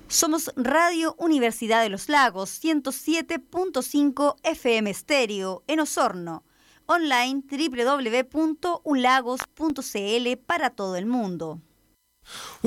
Somos Radio Universidad de los Lagos, 107.5 FM Estéreo, en Osorno. Online www.ulagos.cl para todo el mundo.